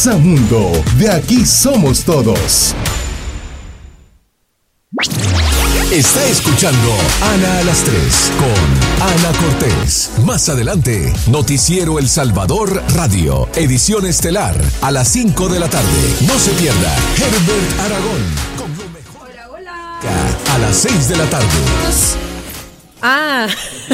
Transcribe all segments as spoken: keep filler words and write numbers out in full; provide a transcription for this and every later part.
Mundo, de aquí somos todos. Está escuchando Ana a las tres con Ana Cortés. Más adelante, Noticiero El Salvador Radio, edición estelar, a las cinco de la tarde. No se pierda Herbert Aragón con lo mejor. Hola, hola. A las seis de la tarde. Ah,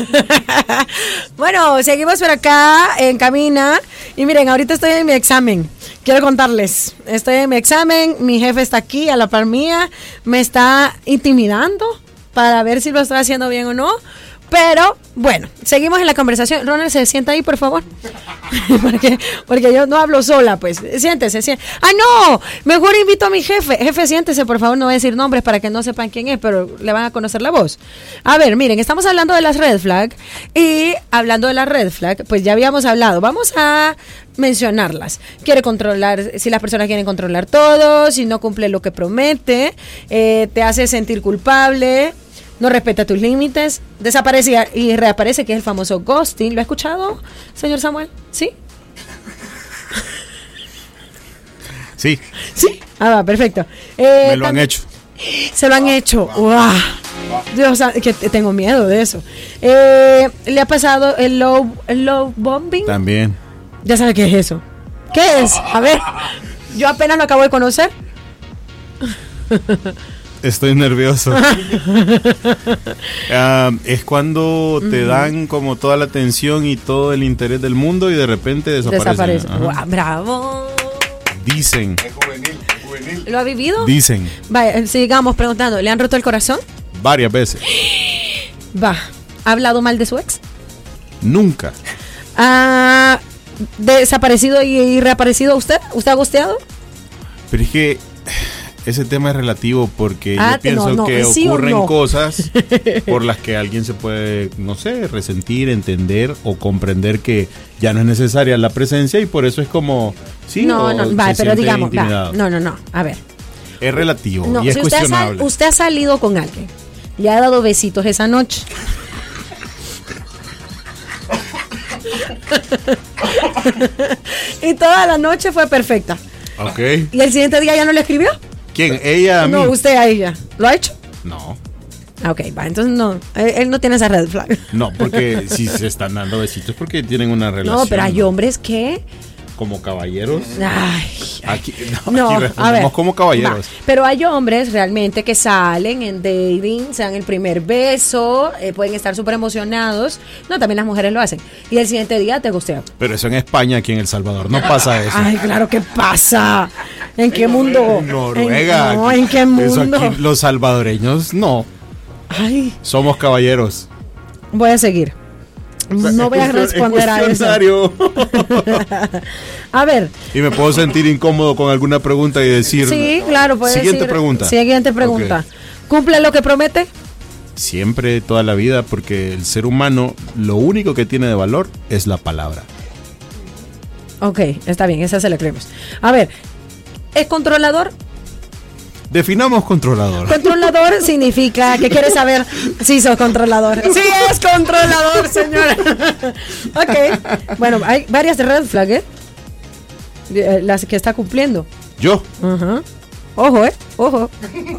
bueno, seguimos por acá en Camina. Y miren, ahorita estoy en mi examen. Quiero contarles, estoy en mi examen, mi jefe está aquí a la par mía, me está intimidando para ver si lo estoy haciendo bien o no. Pero, bueno, seguimos en la conversación. Ronald, se sienta ahí, por favor. porque, porque yo no hablo sola, pues. Siéntese, siéntese. ¡Ah, no! Mejor invito a mi jefe. Jefe, siéntese, por favor. No voy a decir nombres para que no sepan quién es, pero le van a conocer la voz. A ver, miren, estamos hablando de las red flag. Y hablando de las red flag, pues ya habíamos hablado. Vamos a mencionarlas. Quiere controlar, si las personas quieren controlar todo, si no cumple lo que promete, eh, te hace sentir culpable, no respeta tus límites, desaparece y reaparece, que es el famoso ghosting. ¿Lo ha escuchado, señor Samuel? ¿Sí? Sí. ¿Sí? Ah, va, perfecto. Eh, Me lo han hecho. Se lo han hecho. ¡Wow! Dios, que tengo miedo de eso. Eh, ¿Le ha pasado el love, el love bombing? También. Ya sabe qué es eso. ¿Qué es? A ver, yo apenas lo acabo de conocer. Estoy nervioso. uh, es cuando te dan como toda la atención y todo el interés del mundo y de repente desaparecen. Desaparece. Wow, bravo. Dicen. Es juvenil, es juvenil. ¿Lo ha vivido? Dicen. Vaya, sigamos preguntando. ¿Le han roto el corazón? Varias veces. Va. ¿Ha hablado mal de su ex? Nunca. ¿Ha desaparecido y, y reaparecido usted? ¿Usted ha gosteado? Pero es que ese tema es relativo porque ah, yo pienso no, no, que ¿sí ocurren no? cosas por las que alguien se puede, no sé, resentir, entender o comprender que ya no es necesaria la presencia y por eso es como, sí, no, no, va, pero digamos, va, no, no, no, a ver. Es relativo no, y es si usted cuestionable. Ha sal, usted ha salido con alguien, le ha dado besitos esa noche. Y toda la noche fue perfecta. Ok. ¿Y el siguiente día ya no le escribió? ¿Quién? ¿Ella a mí? No, usted a ella. ¿Lo ha hecho? No. Ok, va, entonces no, él, él no tiene esa red flag. No, porque si se están dando besitos porque tienen una relación. No, pero hay hombres que... Como caballeros. Ay, Aquí, no, no, aquí respondemos a ver, como caballeros. Va, pero hay hombres realmente que salen en dating, se dan el primer beso, eh, pueden estar súper emocionados. No, también las mujeres lo hacen. Y el siguiente día te gustea. Pero eso en España, aquí en El Salvador, no pasa eso. Ay, claro que pasa. ¿En qué mundo? Noruega. ¿En, no, ¿en qué Eso mundo? aquí, los salvadoreños, no. Ay. Somos caballeros. Voy a seguir. No voy a responder a eso. A ver. Y me puedo sentir incómodo con alguna pregunta y decir. Sí, claro, puede Siguiente decir, pregunta. Siguiente pregunta. Okay. ¿Cumple lo que promete? Siempre, toda la vida, porque el ser humano lo único que tiene de valor es la palabra. Ok, está bien, esa se la creemos. A ver, ¿es controlador? Definamos controlador. Controlador significa que quiere saber si sos controlador. Sí, es controlador, señora. Ok. Bueno, hay varias red flags, ¿eh? Las que está cumpliendo. ¿Yo? Uh-huh. Ojo, ¿eh? Ojo.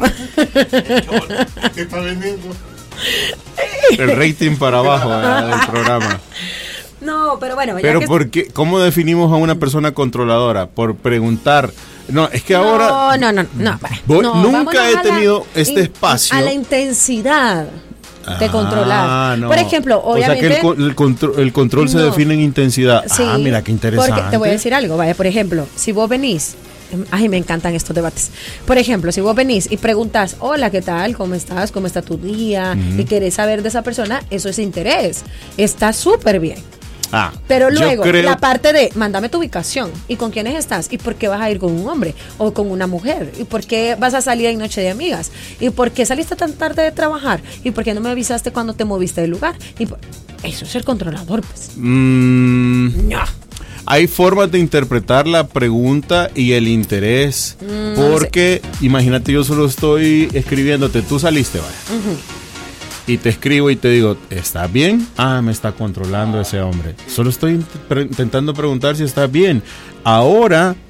¿Qué está vendiendo? El rating para abajo ¿eh? del programa. No, pero bueno. Pero que... ¿por qué? ¿Cómo definimos a una persona controladora? Por preguntar. No, es que no, ahora... No, no, no. Voy, no nunca he tenido la, este espacio. A la intensidad de ah, controlar. No. Por ejemplo, obviamente... O sea que el, el, contro, el control no. se define en intensidad. Sí, ah, mira, qué interesante. Porque te voy a decir algo, vaya, por ejemplo, si vos venís... Ay, me encantan estos debates. Por ejemplo, si vos venís y preguntas, hola, ¿qué tal? ¿Cómo estás? ¿Cómo está tu día? Uh-huh. Y querés saber de esa persona, eso es interés. Está súper bien. Ah, pero luego, creo... la parte de, mándame tu ubicación, y con quiénes estás, y por qué vas a ir con un hombre, o con una mujer, y por qué vas a salir en noche de amigas, y por qué saliste tan tarde de trabajar, y por qué no me avisaste cuando te moviste del lugar. Y por... Eso es el controlador, pues. Mm, no. Hay formas de interpretar la pregunta y el interés, mm, porque, no sé. Imagínate, yo solo estoy escribiéndote, tú saliste, vaya. Uh-huh. Y te escribo y te digo, ¿estás bien? Ah, me está controlando ese hombre. Solo estoy pre- intentando preguntar si estás bien. Ahora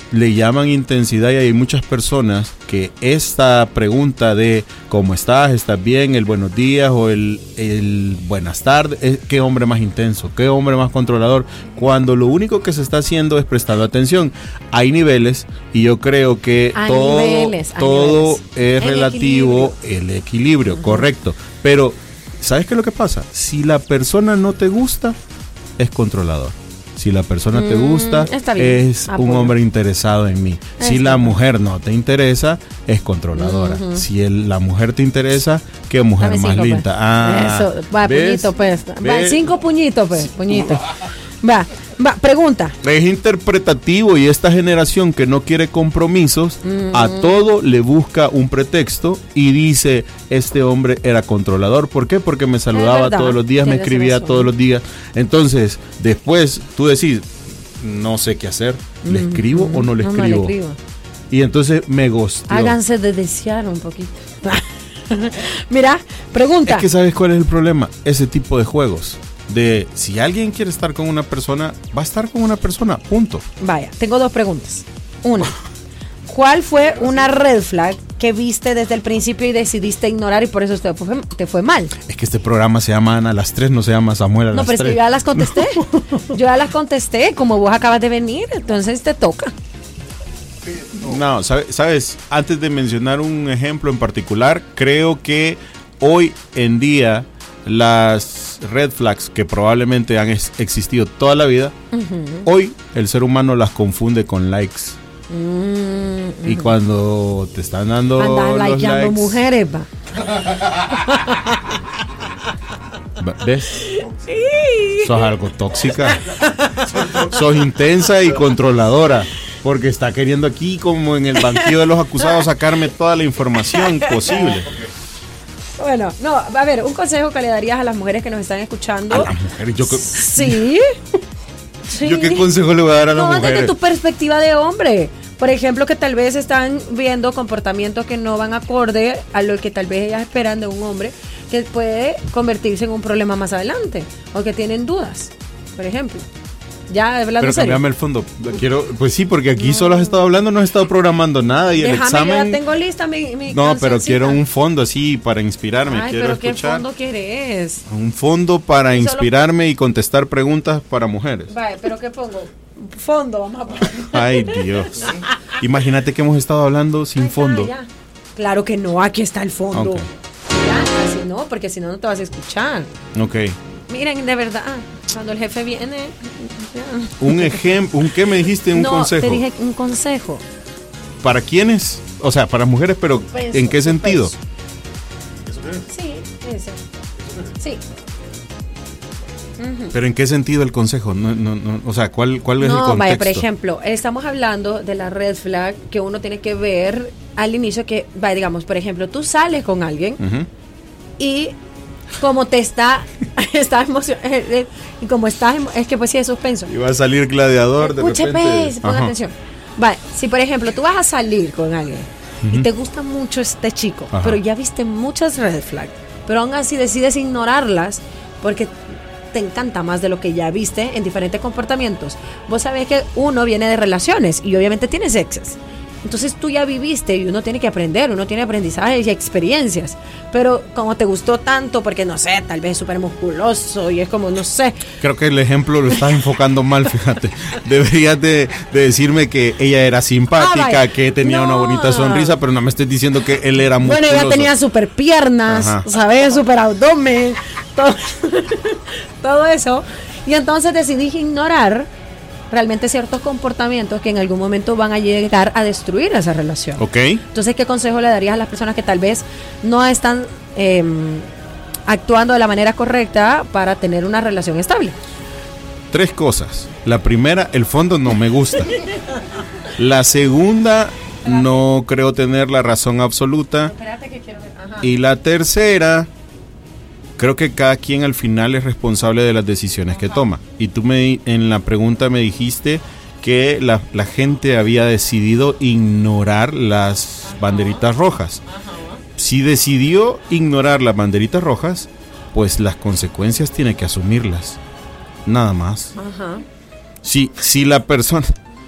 le llaman intensidad y hay muchas personas que esta pregunta de ¿cómo estás? ¿Estás bien? El buenos días o el, el buenas tardes, es, ¿qué hombre más intenso? ¿Qué hombre más controlador? Cuando lo único que se está haciendo es prestando atención. Hay niveles y yo creo que hay todo, niveles, hay todo niveles. es El relativo, equilibrio. el equilibrio, uh-huh. Correcto. Pero, ¿sabes qué es lo que pasa? Si la persona no te gusta, es controlador. Si la persona te gusta, mm, es Apoyo. un hombre interesado en mí. Si Está la bien. mujer no te interesa, es controladora. Uh-huh. Si el, la mujer te interesa, qué mujer Dame más cinco, linda. Pues. Ah, eso, va, ¿ves? puñito, pues. Va, ¿ves? cinco puñitos, pues, puñito. Va, va, pregunta. Es interpretativo y esta generación que no quiere compromisos, mm. a todo le busca un pretexto y dice, este hombre era controlador. ¿Por qué? Porque me saludaba todos los días, me escribía razón. todos los días. Entonces, después tú decís, no sé qué hacer, ¿le mm. escribo o no le no, escribo? No le escribo. Y entonces me gosteó. Háganse de desear un poquito. Mira, pregunta. Es que ¿sabes cuál es el problema? Ese tipo de juegos. De si alguien quiere estar con una persona, va a estar con una persona, punto. Vaya, tengo dos preguntas. Una, ¿cuál fue una red flag que viste desde el principio y decidiste ignorar y por eso te fue, te fue mal? Es que este programa se llama Ana a las tres, no se llama Samuel a no, las tres. No, pero es que yo ya las contesté. Yo ya las contesté, como vos acabas de venir, entonces te toca. No, ¿sabes? ¿sabes? Antes de mencionar un ejemplo en particular, creo que hoy en día las red flags que probablemente han ex- existido toda la vida, uh-huh. hoy el ser humano las confunde con likes. Uh-huh. Y cuando te están dando andan los likeando likes, mujeres, va. ¿Ves? Sí. Sos algo tóxica. Sos intensa y controladora. Porque está queriendo aquí, como en el banquillo de los acusados, sacarme toda la información posible. Bueno, no, a ver, un consejo que le darías a las mujeres que nos están escuchando. A las mujeres, yo que... Sí. Sí. ¿Yo qué consejo le voy a dar a las no, mujeres? desde tu perspectiva de hombre. Por ejemplo, que tal vez están viendo comportamientos que no van acorde a lo que tal vez ellas esperan de un hombre, que puede convertirse en un problema más adelante. O que tienen dudas, por ejemplo. Ya, hablando Pero serio. cambiame el fondo. Quiero, pues sí, porque aquí no. solo has estado hablando, no has estado programando nada y Déjame, el examen. yo ya tengo lista mi, mi No, pero quiero un fondo así para inspirarme. Ay, quiero pero escuchar. ¿qué fondo quieres? Un fondo para y inspirarme solo... y contestar preguntas para mujeres. Vale, pero ¿qué pongo? Fondo, vamos a poner. Ay, Dios. Imagínate que hemos estado hablando sin Ay, fondo. Ya. Claro que no, aquí está el fondo. Okay. Ya, así no, porque si no, no te vas a escuchar. Ok. Miren, de verdad, cuando el jefe viene... Ya. Un ejemplo, ¿un qué me dijiste? Un no, consejo. te dije un consejo. ¿Para quiénes? O sea, para mujeres, pero Peso, ¿en qué sentido? Peso. Sí, ese. Sí. Uh-huh. ¿Pero en qué sentido el consejo? No, no, no, o sea, ¿cuál, cuál es no, el contexto? Vaya, por ejemplo, estamos hablando de la red flag que uno tiene que ver al inicio que, vaya, digamos, por ejemplo, tú sales con alguien uh-huh. y como te está, está emocionado, y como estás, es que pues sí es suspenso. Y va a salir gladiador de Escuche, repente. Pues, pon atención. Vale, si por ejemplo tú vas a salir con alguien uh-huh. y te gusta mucho este chico, Ajá. pero ya viste muchas red flags, pero aún así decides ignorarlas porque te encanta más de lo que ya viste en diferentes comportamientos. Vos sabés que uno viene de relaciones y obviamente tienes exes. Entonces tú ya viviste y uno tiene que aprender, uno tiene aprendizajes y experiencias. Pero como te gustó tanto, porque no sé, tal vez es súper musculoso y es como, no sé. Creo que el ejemplo lo estás enfocando mal, fíjate. Deberías de, de decirme que ella era simpática, ah, que tenía no. una bonita sonrisa, pero no me estés diciendo que él era musculoso. Bueno, ella tenía súper piernas, Ajá. ¿sabes? Súper abdomen, todo, todo eso. Y entonces decidí ignorar realmente ciertos comportamientos que en algún momento van a llegar a destruir esa relación. Ok. Entonces, ¿qué consejo le darías a las personas que tal vez no están eh, actuando de la manera correcta para tener una relación estable? Tres cosas. La primera, el fondo no me gusta. La segunda, no creo tener la razón absoluta. Espérate que quiero ver. Ajá. Y la tercera, creo que cada quien al final es responsable de las decisiones Ajá. que toma. Y tú me en la pregunta me dijiste que la, la gente había decidido ignorar las Ajá. banderitas rojas. Ajá. Si decidió ignorar las banderitas rojas, pues las consecuencias tiene que asumirlas. Nada más. Ajá. Si, si la persona...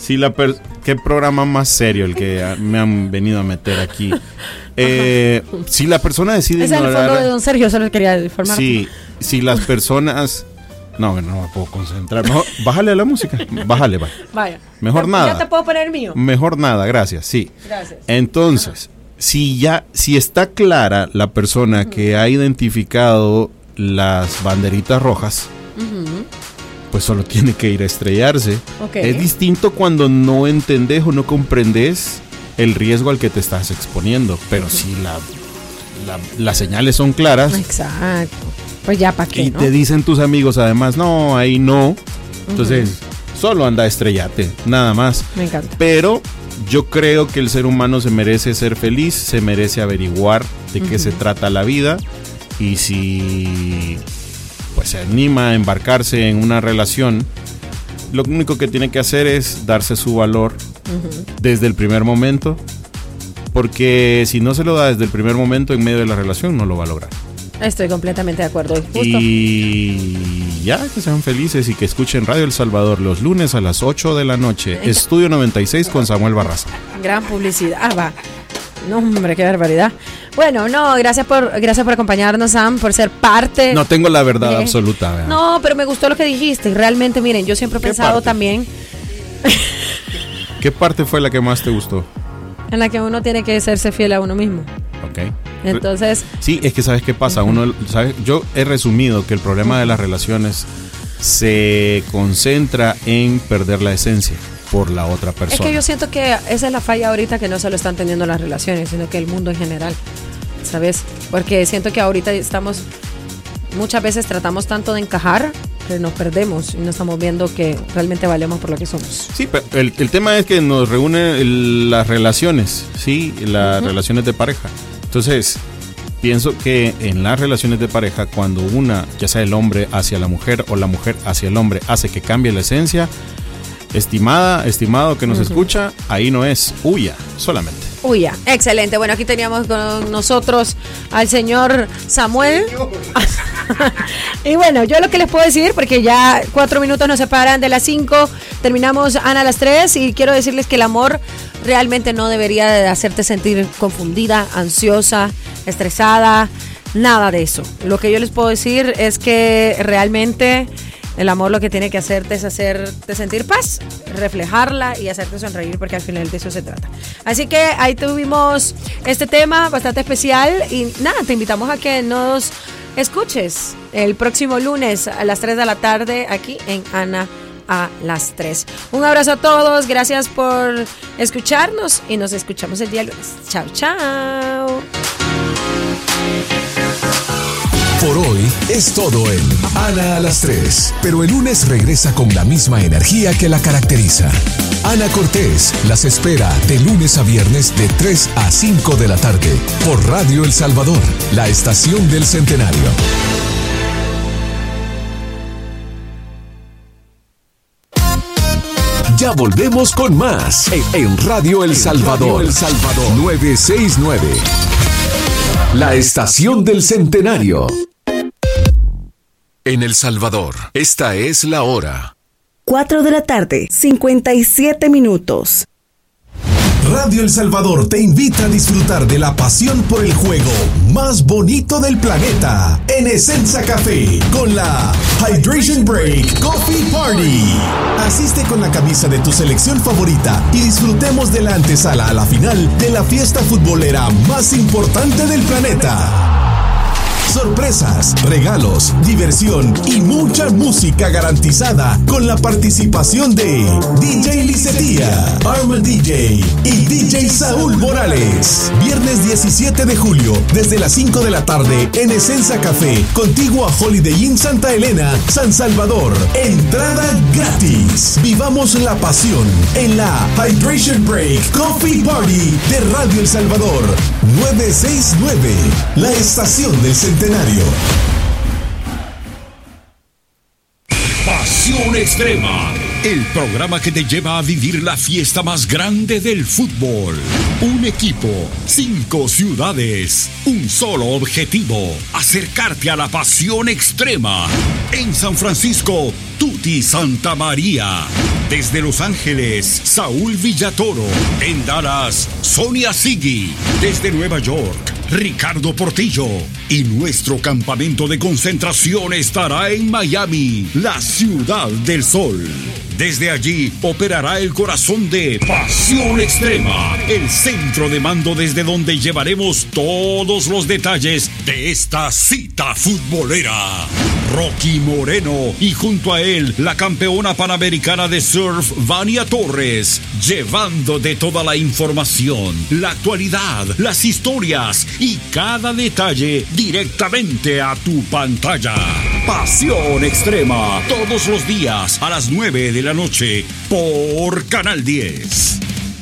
Si la per- ¿Qué programa más serio el que a- me han venido a meter aquí? Eh, si la persona decide Ese es el ignorar... fondo de don Sergio, solo quería informar. Sí, si las personas... No, no me puedo concentrar. Mejor, bájale a la música. Bájale, va. Vaya. Mejor ¿Ya, nada. ¿Ya te puedo poner el mío? Mejor nada, gracias, sí. Gracias. Entonces, si ya, si está clara la persona que ha identificado las banderitas rojas, pues solo tiene que ir a estrellarse. Ok. Es distinto cuando no entendés o no comprendes el riesgo al que te estás exponiendo, pero si la, la- las señales son claras Exacto. Pues ya, ¿para qué, y no? te dicen tus amigos además, no, ahí no, entonces solo anda a estrellarte, nada más. Me encanta. Pero yo creo que el ser humano se merece ser feliz, se merece averiguar de qué se trata la vida, y si pues se anima a embarcarse en una relación, lo único que tiene que hacer es darse su valor desde el primer momento, porque si no se lo da desde el primer momento en medio de la relación, no lo va a lograr. Estoy completamente de acuerdo. Justo. Y ya, que sean felices y que escuchen Radio El Salvador los lunes a las ocho de la noche. Estudio noventa y seis con Samuel Barraza. Gran publicidad. Ah, va. No, hombre, qué barbaridad. Bueno, no, gracias por gracias por acompañarnos, Sam, por ser parte. No tengo la verdad de- absoluta. ¿verdad? No, pero me gustó lo que dijiste. Realmente, miren, yo siempre he ¿Qué pensado parte? también ¿Qué parte fue la que más te gustó? en la que uno tiene que serse fiel a uno mismo. Ok. Entonces, Sí, es que sabes qué pasa. Uno, ¿sabes? Yo he resumido que el problema de las relaciones se concentra en perder la esencia por la otra es persona. que yo siento que esa es la falla ahorita, que no solo están teniendo las relaciones, sino que el mundo en general, ¿sabes? Porque siento que ahorita estamos, muchas veces tratamos tanto de encajar que nos perdemos y no estamos viendo que realmente valemos por lo que somos. Sí, pero el, el tema es que nos reúnen el- las relaciones, sí, las relaciones de pareja. Entonces, pienso que en las relaciones de pareja, cuando una, ya sea el hombre hacia la mujer o la mujer hacia el hombre, hace que cambie la esencia, estimada, estimado que nos escucha, ahí no es, huya, solamente. Uy, ya, excelente. Bueno, aquí teníamos con nosotros al señor Samuel. Y bueno, yo lo que les puedo decir, porque ya cuatro minutos nos separan de las cinco, terminamos Ana a las tres, y quiero decirles que el amor realmente no debería de hacerte sentir confundida, ansiosa, estresada, nada de eso. Lo que yo les puedo decir es que realmente el amor lo que tiene que hacerte es hacerte sentir paz, reflejarla y hacerte sonreír, porque al final de eso se trata. Así que ahí tuvimos este tema bastante especial y nada, te invitamos a que nos escuches el próximo lunes a las tres de la tarde aquí en Ana a las tres. Un abrazo a todos, gracias por escucharnos y nos escuchamos el día lunes. Chao, chao. Por hoy es todo en Ana a las tres, pero el lunes regresa con la misma energía que la caracteriza. Ana Cortés las espera de lunes a viernes de tres a cinco de la tarde por Radio El Salvador, la estación del Centenario. Ya volvemos con más en, en Radio El Salvador, El Salvador novecientos sesenta y nueve. La estación del Centenario. En El Salvador, esta es la hora. cuatro de la tarde, cincuenta y siete minutos. Radio El Salvador te invita a disfrutar de la pasión por el juego más bonito del planeta en Essenza Café con la Hydration Break Coffee Party. Asiste con la camisa de tu selección favorita y disfrutemos de la antesala a la final de la fiesta futbolera más importante del planeta. Sorpresas, regalos, diversión y mucha música garantizada con la participación de D J Licetia, Arma D J y D J Saúl Morales. Viernes diecisiete de julio, desde las cinco de la tarde en Essenza Café, contiguo a Holiday Inn Santa Elena, San Salvador. Entrada gratis. Vivamos la pasión en la Hydration Break Coffee Party de Radio El Salvador novecientos sesenta y nueve, la estación del Centenario. Pasión Extrema, el programa que te lleva a vivir la fiesta más grande del fútbol. Un equipo, cinco ciudades, un solo objetivo: acercarte a la pasión extrema. En San Francisco, Tuti Santa María. Desde Los Ángeles, Saúl Villatoro. En Dallas, Sonia Sigui. Desde Nueva York, Ricardo Portillo. Y nuestro campamento de concentración estará en Miami, la ciudad del sol. Desde allí operará el corazón de Pasión Extrema, el centro de mando desde donde llevaremos todos los detalles de esta cita futbolera. Rocky Moreno y junto a él la campeona panamericana de surf Vania Torres, llevándote toda la información, la actualidad, las historias y cada detalle directamente a tu pantalla. Pasión Extrema, todos los días a las nueve de la noche por Canal diez.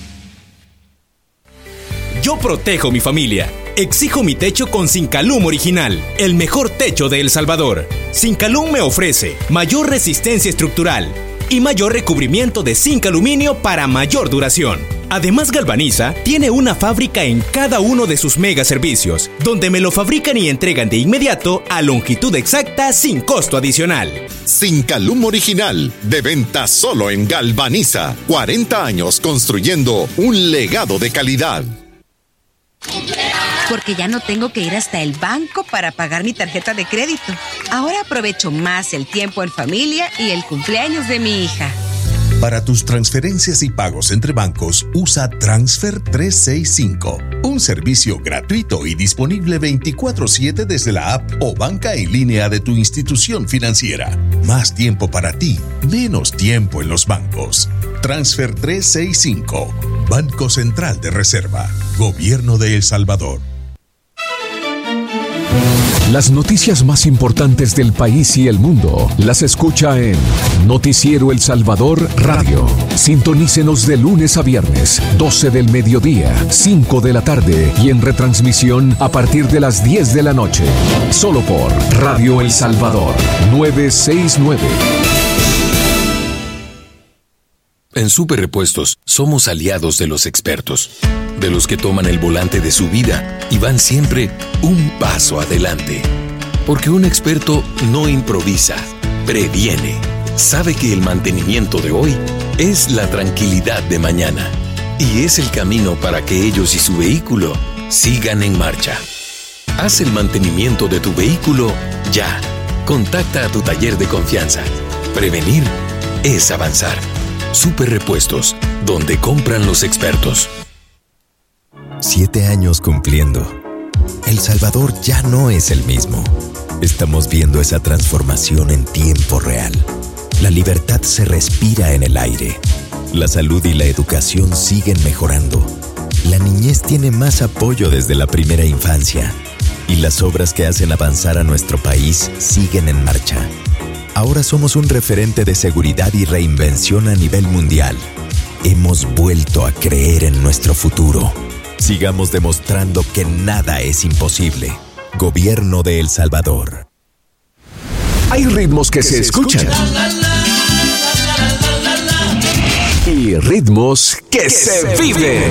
Yo protejo mi familia. Exijo mi techo con Sincalum Original, el mejor techo de El Salvador. Sincalum me ofrece mayor resistencia estructural y mayor recubrimiento de zinc aluminio para mayor duración. Además, Galvaniza tiene una fábrica en cada uno de sus mega servicios, donde me lo fabrican y entregan de inmediato a longitud exacta sin costo adicional. Sincalum Original, de venta solo en Galvaniza. cuarenta años construyendo un legado de calidad. Porque ya no tengo que ir hasta el banco para pagar mi tarjeta de crédito. Ahora aprovecho más el tiempo en familia y el cumpleaños de mi hija. Para tus transferencias y pagos entre bancos, usa Transfer trescientos sesenta y cinco, un servicio gratuito y disponible veinticuatro siete desde la app o banca en línea de tu institución financiera. Más tiempo para ti, menos tiempo en los bancos. Transfer trescientos sesenta y cinco, Banco Central de Reserva, Gobierno de El Salvador. Las noticias más importantes del país y el mundo las escucha en Noticiero El Salvador Radio. Sintonícenos de lunes a viernes, doce del mediodía, cinco de la tarde y en retransmisión a partir de las diez de la noche. Solo por Radio El Salvador novecientos sesenta y nueve. En Super Repuestos somos aliados de los expertos, de los que toman el volante de su vida y van siempre un paso adelante. Porque un experto no improvisa, previene. Sabe que el mantenimiento de hoy es la tranquilidad de mañana y es el camino para que ellos y su vehículo sigan en marcha. Haz el mantenimiento de tu vehículo ya. Contacta a tu taller de confianza. Prevenir es avanzar. Super Repuestos, donde compran los expertos. Siete años cumpliendo. El Salvador ya no es el mismo. Estamos viendo esa transformación en tiempo real. La libertad se respira en el aire. La salud y la educación siguen mejorando. La niñez tiene más apoyo desde la primera infancia. Y las obras que hacen avanzar a nuestro país siguen en marcha. Ahora somos un referente de seguridad y reinvención a nivel mundial. Hemos vuelto a creer en nuestro futuro. Sigamos demostrando que nada es imposible. Gobierno de El Salvador. Hay ritmos que se escuchan y ritmos que se viven.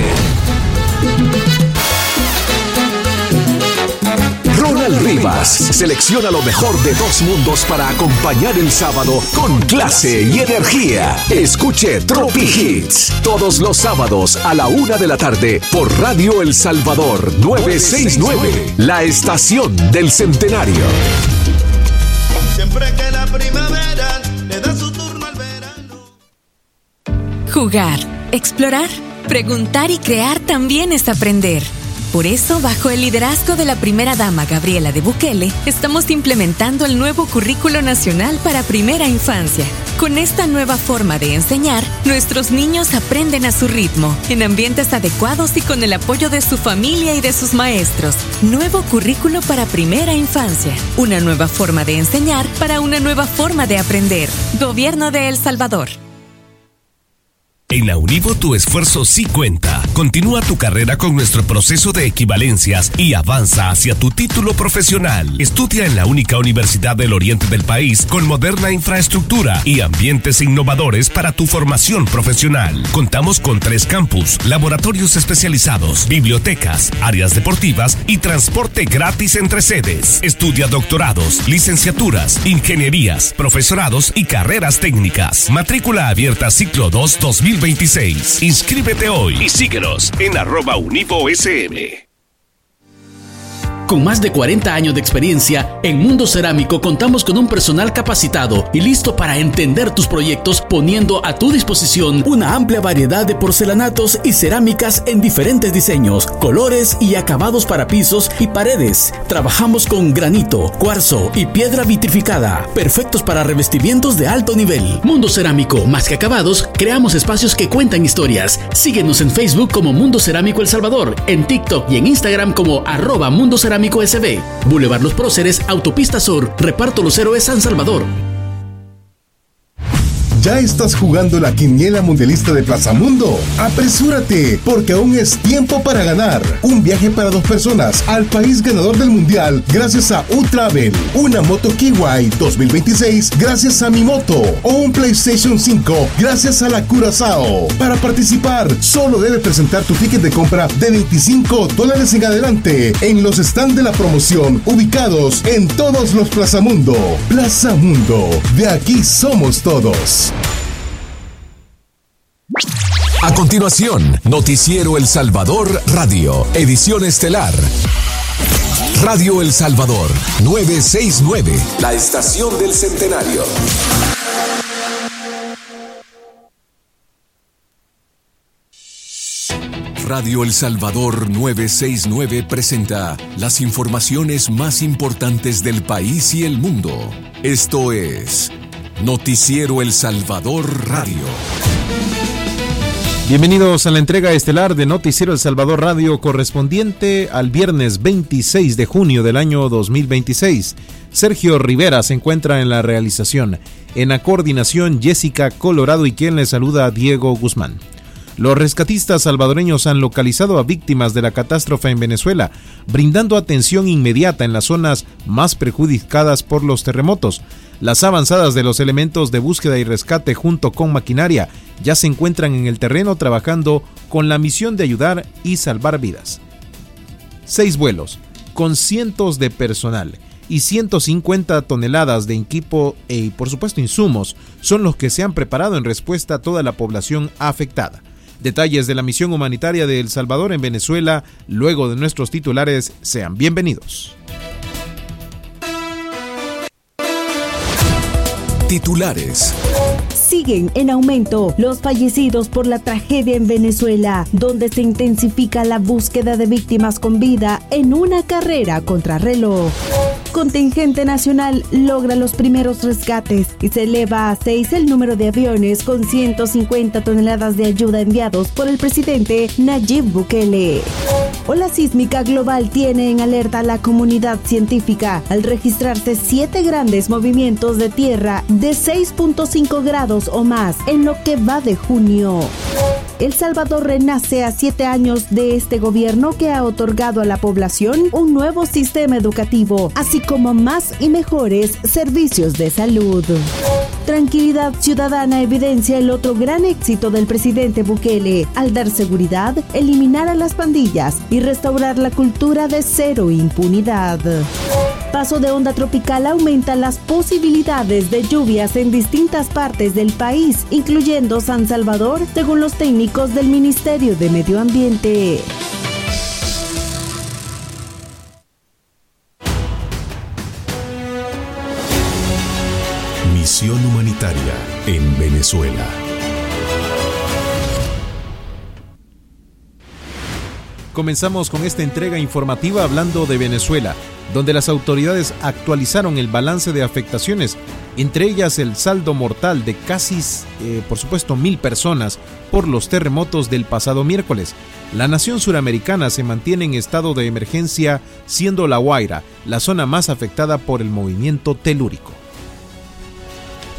Ronald Rivas selecciona lo mejor de dos mundos para acompañar el sábado con clase y energía. Escuche Tropi Hits todos los sábados a la una de la tarde por Radio El Salvador novecientos sesenta y nueve, la estación del centenario. Siempre que la primavera le da su turno al verano. Jugar, explorar, preguntar y crear también es aprender. Por eso, bajo el liderazgo de la primera dama Gabriela de Bukele, estamos implementando el nuevo Currículo Nacional para Primera Infancia. Con esta nueva forma de enseñar, nuestros niños aprenden a su ritmo, en ambientes adecuados y con el apoyo de su familia y de sus maestros. Nuevo Currículo para Primera Infancia. Una nueva forma de enseñar para una nueva forma de aprender. Gobierno de El Salvador. En la Univo tu esfuerzo sí cuenta. Continúa tu carrera con nuestro proceso de equivalencias y avanza hacia tu título profesional. Estudia en la única universidad del oriente del país con moderna infraestructura y ambientes innovadores para tu formación profesional. Contamos con tres campus, laboratorios especializados, bibliotecas, áreas deportivas y transporte gratis entre sedes. Estudia doctorados, licenciaturas, ingenierías, profesorados y carreras técnicas. Matrícula abierta ciclo dos dos mil veintiséis. Inscríbete hoy y síguenos en arroba Univo S M. Con más de cuarenta años de experiencia, en Mundo Cerámico contamos con un personal capacitado y listo para entender tus proyectos, poniendo a tu disposición una amplia variedad de porcelanatos y cerámicas en diferentes diseños, colores y acabados para pisos y paredes. Trabajamos con granito, cuarzo y piedra vitrificada, perfectos para revestimientos de alto nivel. Mundo Cerámico, más que acabados, creamos espacios que cuentan historias. Síguenos en Facebook como Mundo Cerámico El Salvador, en TikTok y en Instagram como arroba Mundo Cerámico S B, Boulevard Los Próceres, Autopista Sur, Reparto Los Héroes, San Salvador. ¿Ya estás jugando la quiniela mundialista de Plaza Mundo? ¡Apresúrate! Porque aún es tiempo para ganar. Un viaje para dos personas al país ganador del mundial gracias a U-Travel. Una moto Kiwi dos mil veintiséis gracias a Mi Moto. O un PlayStation cinco gracias a la Curazao. Para participar, solo debes presentar tu ticket de compra de veinticinco dólares en adelante en los stands de la promoción ubicados en todos los Plaza Mundo. Plaza Mundo, de aquí somos todos. A continuación, Noticiero El Salvador Radio, edición estelar. Radio El Salvador, novecientos sesenta y nueve, la estación del centenario. Radio El Salvador novecientos sesenta y nueve presenta las informaciones más importantes del país y el mundo. Esto es Noticiero El Salvador Radio. Bienvenidos a la entrega estelar de Noticiero El Salvador Radio correspondiente al viernes veintiséis de junio del año dos mil veintiséis. Sergio Rivera se encuentra en la realización. En la coordinación, Jessica Colorado, y quien le saluda, Diego Guzmán. Los rescatistas salvadoreños han localizado a víctimas de la catástrofe en Venezuela, brindando atención inmediata en las zonas más perjudicadas por los terremotos. Las avanzadas de los elementos de búsqueda y rescate junto con maquinaria ya se encuentran en el terreno trabajando con la misión de ayudar y salvar vidas. Seis vuelos, con cientos de personal y ciento cincuenta toneladas de equipo y, por supuesto, insumos, son los que se han preparado en respuesta a toda la población afectada. Detalles de la misión humanitaria de El Salvador en Venezuela, luego de nuestros titulares. Sean bienvenidos. Titulares. Siguen en aumento los fallecidos por la tragedia en Venezuela, donde se intensifica la búsqueda de víctimas con vida en una carrera contrarreloj. Contingente nacional logra los primeros rescates y se eleva a seis el número de aviones con ciento cincuenta toneladas de ayuda enviados por el presidente Nayib Bukele. Ola sísmica global tiene en alerta a la comunidad científica al registrarse siete grandes movimientos de tierra de seis punto cinco grados o más en lo que va de junio. El Salvador renace a siete años de este gobierno que ha otorgado a la población un nuevo sistema educativo, así como más y mejores servicios de salud. Tranquilidad ciudadana evidencia el otro gran éxito del presidente Bukele al dar seguridad, eliminar a las pandillas y restaurar la cultura de cero impunidad. Paso de onda tropical aumenta las posibilidades de lluvias en distintas partes del país, incluyendo San Salvador, según los técnicos del Ministerio de Medio Ambiente. Misión humanitaria en Venezuela. Comenzamos con esta entrega informativa hablando de Venezuela, donde las autoridades actualizaron el balance de afectaciones, entre ellas el saldo mortal de casi, eh, por supuesto, mil personas por los terremotos del pasado miércoles. La nación suramericana se mantiene en estado de emergencia, siendo La Guaira la zona más afectada por el movimiento telúrico.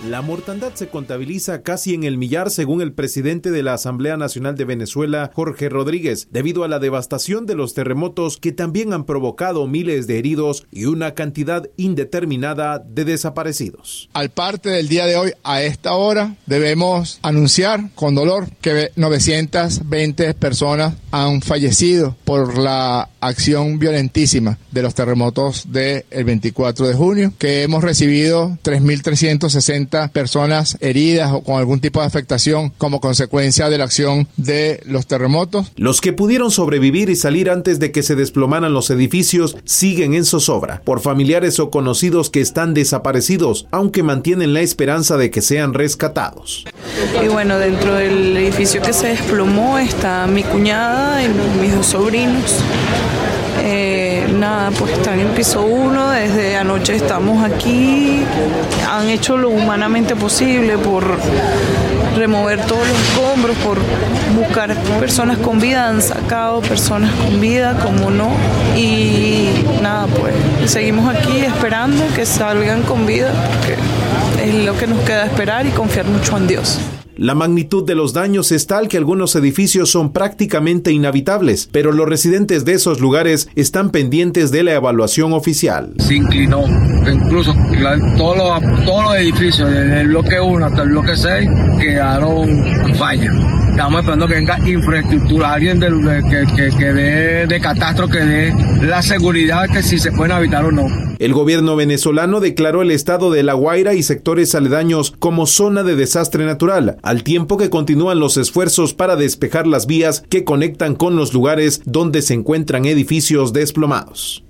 La mortandad se contabiliza casi en el millar según el presidente de la Asamblea Nacional de Venezuela, Jorge Rodríguez, debido a la devastación de los terremotos que también han provocado miles de heridos y una cantidad indeterminada de desaparecidos. Al parte del día de hoy, a esta hora, debemos anunciar con dolor que novecientas veinte personas han fallecido por la acción violentísima de los terremotos del veinticuatro de junio, que hemos recibido tres mil trescientas sesenta personas heridas o con algún tipo de afectación como consecuencia de la acción de los terremotos. Los que pudieron sobrevivir y salir antes de que se desplomaran los edificios siguen en zozobra por familiares o conocidos que están desaparecidos, aunque mantienen la esperanza de que sean rescatados. Y bueno, dentro del edificio que se desplomó está mi cuñada y mis dos sobrinos. Eh, nada, pues están en piso uno, desde anoche estamos aquí, han hecho lo humanamente posible por remover todos los escombros, por buscar personas con vida, han sacado personas con vida, como no, y nada, pues seguimos aquí esperando que salgan con vida, porque es lo que nos queda esperar y confiar mucho en Dios. La magnitud de los daños es tal que algunos edificios son prácticamente inhabitables, pero los residentes de esos lugares están pendientes de la evaluación oficial. Se inclinó, incluso la, todos, los, todos los edificios, desde el bloque uno hasta el bloque seis, quedaron en falla. Estamos esperando que venga infraestructura, alguien de, de, que, que, que dé de catastro, que dé la seguridad que si se pueden habitar o no. El gobierno venezolano declaró el estado de La Guaira y sectores aledaños como zona de desastre natural, al tiempo que continúan los esfuerzos para despejar las vías que conectan con los lugares donde se encuentran edificios desplomados.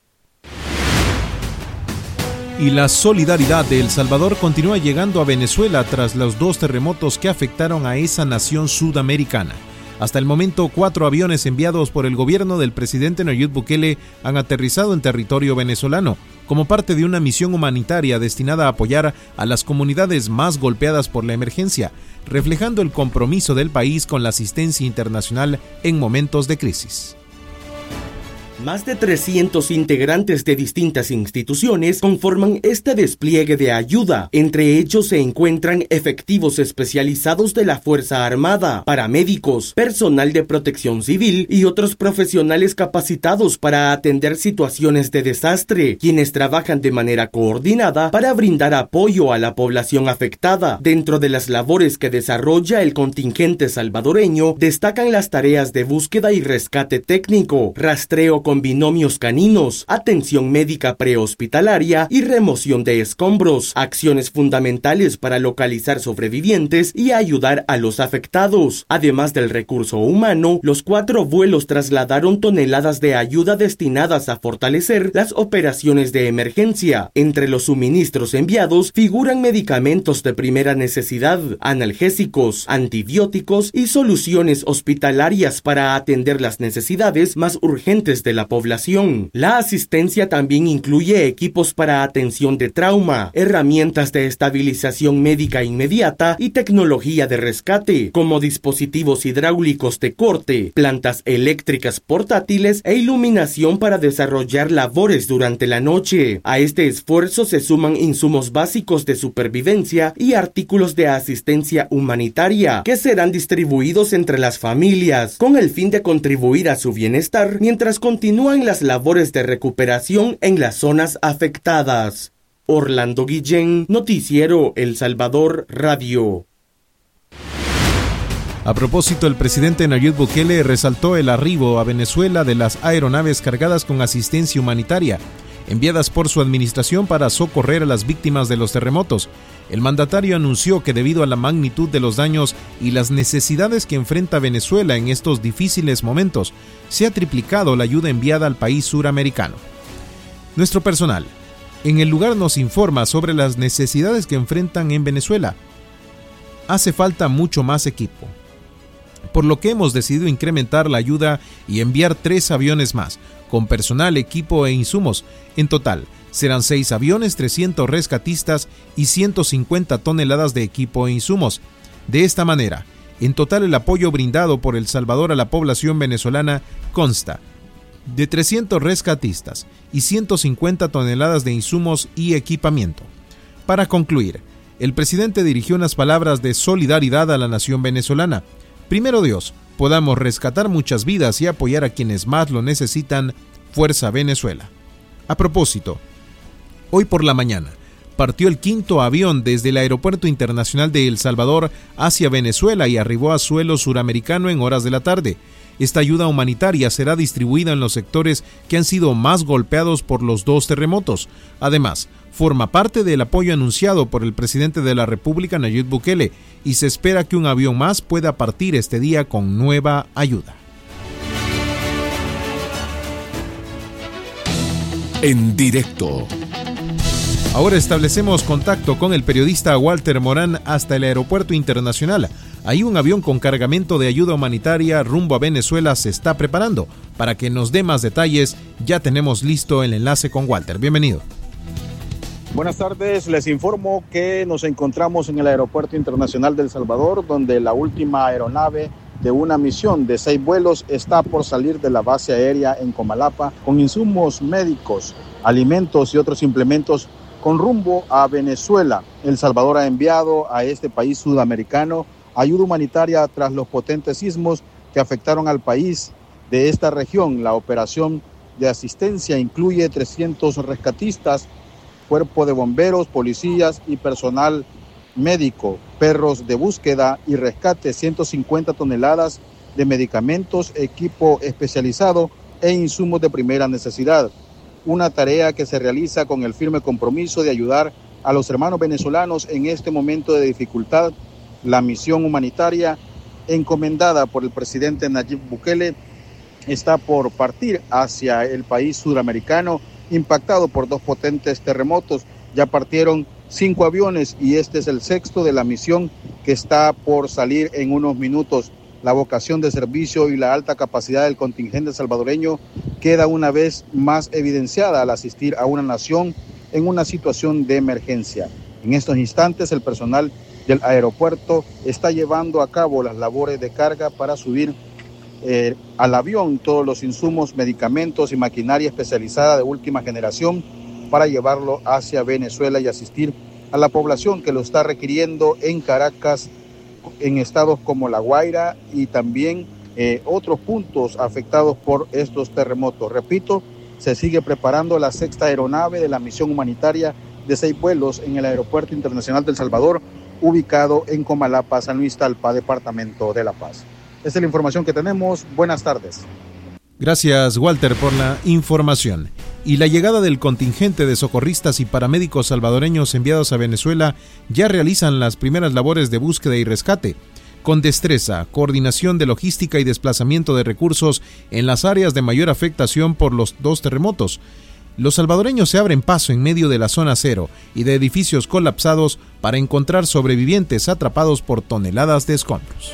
Y la solidaridad de El Salvador continúa llegando a Venezuela tras los dos terremotos que afectaron a esa nación sudamericana. Hasta el momento, cuatro aviones enviados por el gobierno del presidente Nayib Bukele han aterrizado en territorio venezolano, como parte de una misión humanitaria destinada a apoyar a las comunidades más golpeadas por la emergencia, reflejando el compromiso del país con la asistencia internacional en momentos de crisis. Más de trescientos integrantes de distintas instituciones conforman este despliegue de ayuda. Entre ellos se encuentran efectivos especializados de la Fuerza Armada, paramédicos, personal de protección civil y otros profesionales capacitados para atender situaciones de desastre, quienes trabajan de manera coordinada para brindar apoyo a la población afectada. Dentro de las labores que desarrolla el contingente salvadoreño, destacan las tareas de búsqueda y rescate técnico, rastreo con binomios caninos, atención médica prehospitalaria y remoción de escombros, acciones fundamentales para localizar sobrevivientes y ayudar a los afectados. Además del recurso humano, los cuatro vuelos trasladaron toneladas de ayuda destinadas a fortalecer las operaciones de emergencia. Entre los suministros enviados figuran medicamentos de primera necesidad, analgésicos, antibióticos y soluciones hospitalarias para atender las necesidades más urgentes de la población. La asistencia también incluye equipos para atención de trauma, herramientas de estabilización médica inmediata y tecnología de rescate, como dispositivos hidráulicos de corte, plantas eléctricas portátiles e iluminación para desarrollar labores durante la noche. A este esfuerzo se suman insumos básicos de supervivencia y artículos de asistencia humanitaria, que serán distribuidos entre las familias, con el fin de contribuir a su bienestar mientras continúan las labores de recuperación en las zonas afectadas. Orlando Guillén, Noticiero El Salvador Radio. A propósito, el presidente Nayib Bukele resaltó el arribo a Venezuela de las aeronaves cargadas con asistencia humanitaria, enviadas por su administración para socorrer a las víctimas de los terremotos. El mandatario anunció que debido a la magnitud de los daños y las necesidades que enfrenta Venezuela en estos difíciles momentos, se ha triplicado la ayuda enviada al país suramericano. Nuestro personal en el lugar nos informa sobre las necesidades que enfrentan en Venezuela. Hace falta mucho más equipo, por lo que hemos decidido incrementar la ayuda y enviar tres aviones más, con personal, equipo e insumos. En total, serán seis aviones, trescientos rescatistas y ciento cincuenta toneladas de equipo e insumos. De esta manera, en total el apoyo brindado por El Salvador a la población venezolana consta de trescientos rescatistas y ciento cincuenta toneladas de insumos y equipamiento. Para concluir, el presidente dirigió unas palabras de solidaridad a la nación venezolana. Primero Dios, podamos rescatar muchas vidas y apoyar a quienes más lo necesitan. Fuerza Venezuela. A propósito, hoy por la mañana partió el quinto avión desde el Aeropuerto Internacional de El Salvador hacia Venezuela y arribó a suelo suramericano en horas de la tarde. Esta ayuda humanitaria será distribuida en los sectores que han sido más golpeados por los dos terremotos. Además, forma parte del apoyo anunciado por el presidente de la República, Nayib Bukele, y se espera que un avión más pueda partir este día con nueva ayuda. En directo. Ahora establecemos contacto con el periodista Walter Morán hasta el Aeropuerto Internacional. Ahí un avión con cargamento de ayuda humanitaria rumbo a Venezuela se está preparando. Para que nos dé más detalles, ya tenemos listo el enlace con Walter. Bienvenido. Buenas tardes, les informo que nos encontramos en el Aeropuerto Internacional de El Salvador, donde la última aeronave de una misión de seis vuelos está por salir de la base aérea en Comalapa con insumos médicos, alimentos y otros implementos con rumbo a Venezuela. El Salvador ha enviado a este país sudamericano ayuda humanitaria tras los potentes sismos que afectaron al país de esta región. La operación de asistencia incluye trescientos rescatistas, cuerpo de bomberos, policías y personal médico, perros de búsqueda y rescate, ciento cincuenta toneladas de medicamentos, equipo especializado e insumos de primera necesidad. Una tarea que se realiza con el firme compromiso de ayudar a los hermanos venezolanos en este momento de dificultad. La misión humanitaria encomendada por el presidente Nayib Bukele está por partir hacia el país suramericano impactado por dos potentes terremotos. Ya partieron cinco aviones y este es el sexto de la misión que está por salir en unos minutos. La vocación de servicio y la alta capacidad del contingente salvadoreño queda una vez más evidenciada al asistir a una nación en una situación de emergencia. En estos instantes, el personal del aeropuerto está llevando a cabo las labores de carga para subir eh, al avión todos los insumos, medicamentos y maquinaria especializada de última generación para llevarlo hacia Venezuela y asistir a la población que lo está requiriendo en Caracas, en estados como La Guaira y también eh, otros puntos afectados por estos terremotos. Repito, se sigue preparando la sexta aeronave de la misión humanitaria de seis vuelos en el Aeropuerto Internacional de El Salvador, ubicado en Comalapa, San Luis Talpa, departamento de La Paz. Esa es la información que tenemos. Buenas tardes. Gracias, Walter, por la información. Y la llegada del contingente de socorristas y paramédicos salvadoreños enviados a Venezuela ya realizan las primeras labores de búsqueda y rescate, con destreza, coordinación de logística y desplazamiento de recursos en las áreas de mayor afectación por los dos terremotos. Los salvadoreños se abren paso en medio de la zona cero y de edificios colapsados para encontrar sobrevivientes atrapados por toneladas de escombros.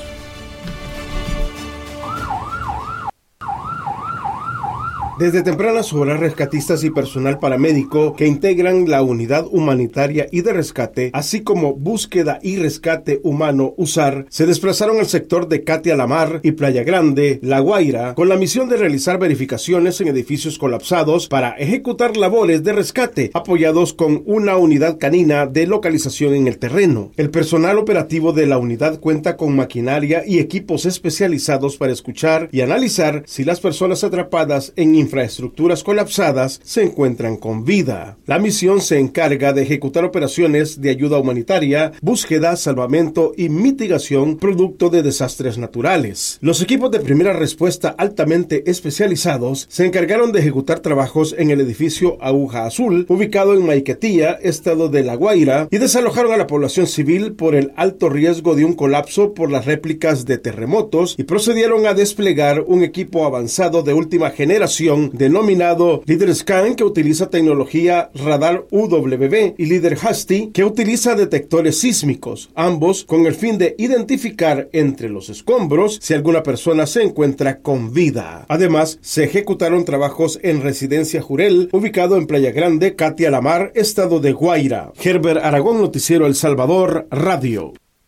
Desde tempranas horas, rescatistas y personal paramédico que integran la Unidad Humanitaria y de Rescate, así como Búsqueda y Rescate Humano U S A R, se desplazaron al sector de Catia La Mar y Playa Grande, La Guaira, con la misión de realizar verificaciones en edificios colapsados para ejecutar labores de rescate, apoyados con una unidad canina de localización en el terreno. El personal operativo de la unidad cuenta con maquinaria y equipos especializados para escuchar y analizar si las personas atrapadas en infraestructuras colapsadas se encuentran con vida. La misión se encarga de ejecutar operaciones de ayuda humanitaria, búsqueda, salvamento y mitigación producto de desastres naturales. Los equipos de primera respuesta altamente especializados se encargaron de ejecutar trabajos en el edificio Aguja Azul, ubicado en Maiquetía, estado de La Guaira, y desalojaron a la población civil por el alto riesgo de un colapso por las réplicas de terremotos y procedieron a desplegar un equipo avanzado de última generación denominado LeaderScan, que utiliza tecnología radar U W B, y LeaderHusty, que utiliza detectores sísmicos, ambos con el fin de identificar entre los escombros si alguna persona se encuentra con vida. Además, se ejecutaron trabajos en Residencia Jurel, ubicado en Playa Grande, Catia La Mar, estado de Guaira. Herbert Aragón, Noticiero El Salvador, Radio.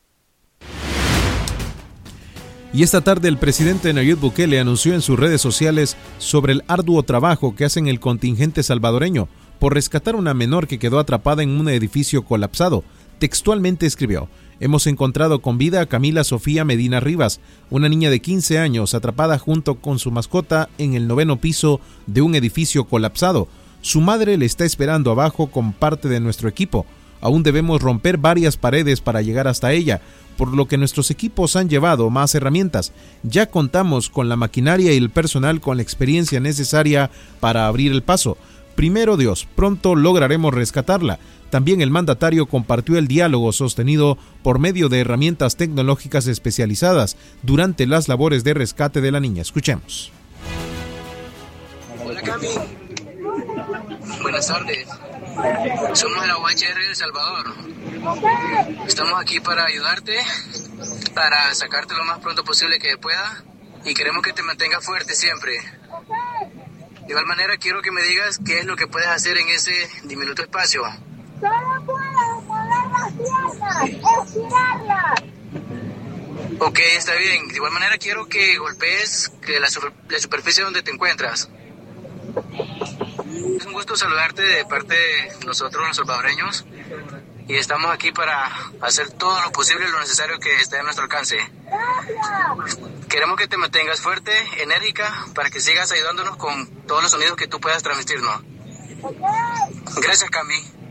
Y esta tarde el presidente Nayib Bukele anunció en sus redes sociales sobre el arduo trabajo que hacen el contingente salvadoreño por rescatar a una menor que quedó atrapada en un edificio colapsado. Textualmente escribió: hemos encontrado con vida a Camila Sofía Medina Rivas, una niña de quince años atrapada junto con su mascota en el noveno piso de un edificio colapsado. Su madre le está esperando abajo con parte de nuestro equipo. Aún debemos romper varias paredes para llegar hasta ella, por lo que nuestros equipos han llevado más herramientas. Ya contamos con la maquinaria y el personal con la experiencia necesaria para abrir el paso. Primero Dios, pronto lograremos rescatarla. También el mandatario compartió el diálogo sostenido por medio de herramientas tecnológicas especializadas durante las labores de rescate de la niña. Escuchemos. Hola Cami, buenas tardes. Somos la U H R de El Salvador. Estamos aquí para ayudarte, para sacarte lo más pronto posible que pueda, y queremos que te mantengas fuerte siempre. De igual manera quiero que me digas qué es lo que puedes hacer en ese diminuto espacio. Solo puedo mover las piernas, estirarlas. Ok, está bien. De igual manera quiero que golpees que la, super, la superficie donde te encuentras. Es un gusto saludarte de parte de nosotros los salvadoreños, y estamos aquí para hacer todo lo posible y lo necesario que esté a nuestro alcance. Gracias. Queremos que te mantengas fuerte, enérgica, para que sigas ayudándonos con todos los sonidos que tú puedas transmitirnos. Okay. Gracias, Cami.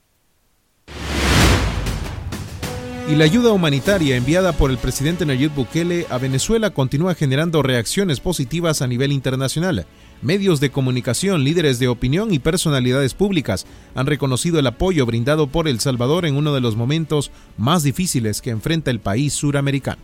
Y la ayuda humanitaria enviada por el presidente Nayib Bukele a Venezuela continúa generando reacciones positivas a nivel internacional. Medios de comunicación, líderes de opinión y personalidades públicas han reconocido el apoyo brindado por El Salvador en uno de los momentos más difíciles que enfrenta el país suramericano.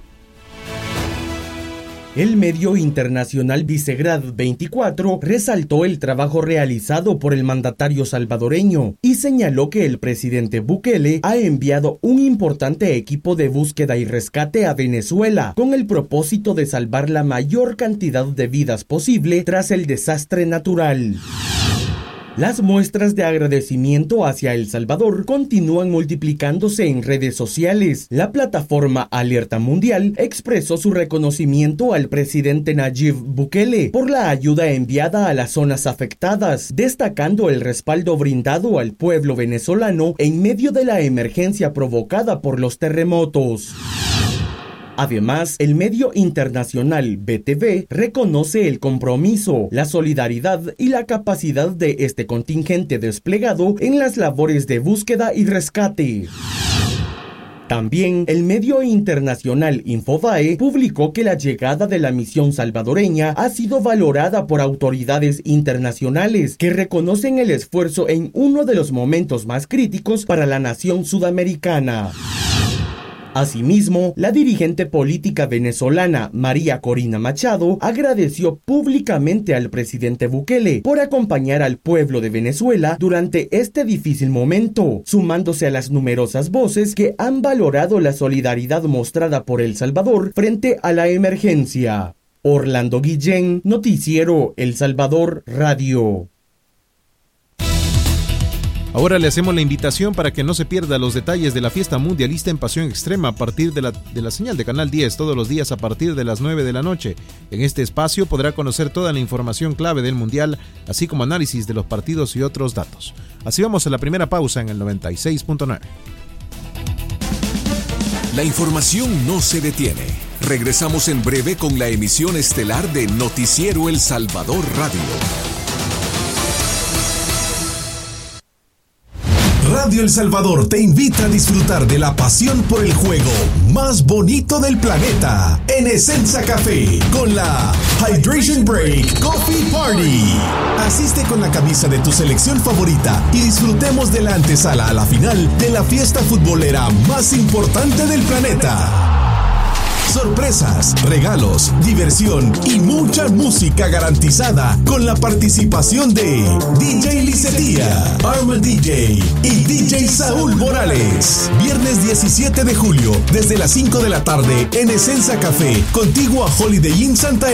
El medio internacional Visegrad veinticuatro resaltó el trabajo realizado por el mandatario salvadoreño y señaló que el presidente Bukele ha enviado un importante equipo de búsqueda y rescate a Venezuela con el propósito de salvar la mayor cantidad de vidas posible tras el desastre natural. Las muestras de agradecimiento hacia El Salvador continúan multiplicándose en redes sociales. La plataforma Alerta Mundial expresó su reconocimiento al presidente Nayib Bukele por la ayuda enviada a las zonas afectadas, destacando el respaldo brindado al pueblo venezolano en medio de la emergencia provocada por los terremotos. Además, el medio internacional B T V reconoce el compromiso, la solidaridad y la capacidad de este contingente desplegado en las labores de búsqueda y rescate. También el medio internacional Infobae publicó que la llegada de la misión salvadoreña ha sido valorada por autoridades internacionales que reconocen el esfuerzo en uno de los momentos más críticos para la nación sudamericana. Asimismo, la dirigente política venezolana María Corina Machado agradeció públicamente al presidente Bukele por acompañar al pueblo de Venezuela durante este difícil momento, sumándose a las numerosas voces que han valorado la solidaridad mostrada por El Salvador frente a la emergencia. Orlando Guillén, Noticiero El Salvador Radio. Ahora le hacemos la invitación para que no se pierda los detalles de la fiesta mundialista en Pasión Extrema a partir de la, de la señal de Canal diez todos los días a partir de las nueve de la noche. En este espacio podrá conocer toda la información clave del Mundial, así como análisis de los partidos y otros datos. Así vamos a la primera pausa en el noventa y seis punto nueve. La información no se detiene. Regresamos en breve con la emisión estelar de Noticiero El Salvador Radio. Radio El Salvador te invita a disfrutar de la pasión por el juego más bonito del planeta en Essenza Café con la Hydration Break Coffee Party. Asiste con la camisa de tu selección favorita y disfrutemos de la antesala a la final de la fiesta futbolera más importante del planeta. Sorpresas, regalos, diversión y mucha música garantizada con la participación de D J Licetia, Arma D J y D J Saúl Morales. Viernes diecisiete de julio desde las cinco de la tarde en Essenza Café, contiguo a Holiday Inn Santa